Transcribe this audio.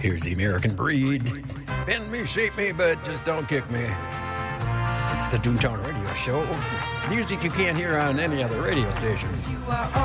Here's the American breed. Bend me, shape me, but just don't kick me. It's the Toontown Radio Show. Music you can't hear on any other radio station. You are